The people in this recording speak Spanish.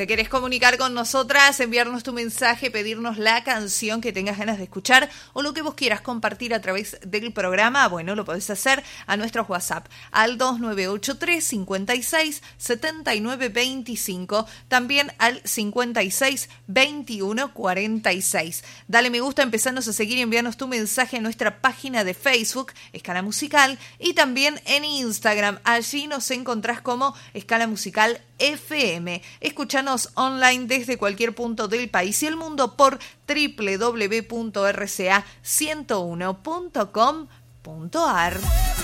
¿Te querés comunicar con nosotras, enviarnos tu mensaje, pedirnos la canción que tengas ganas de escuchar o lo que vos quieras compartir a través del programa? Bueno, lo podés hacer a nuestro WhatsApp al 2983 56 79 25, también al 56 21 46. Dale me gusta, empezarnos a seguir y enviarnos tu mensaje en nuestra página de Facebook, Escala Musical, y también en Instagram. Allí nos encontrás como Escala Musical FM. Escuchanos online desde cualquier punto del país y el mundo por www.rca101.com.ar.